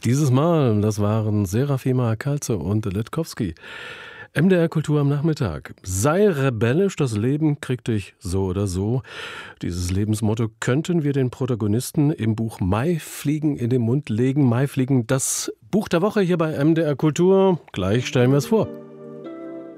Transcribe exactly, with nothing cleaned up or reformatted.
Dieses Mal, das waren Serafima Kalze und Letkowski. M D R Kultur am Nachmittag. Sei rebellisch, das Leben kriegt dich so oder so. Dieses Lebensmotto könnten wir den Protagonisten im Buch Maifliegen in den Mund legen. Maifliegen, das Buch der Woche hier bei M D R Kultur. Gleich stellen wir es vor.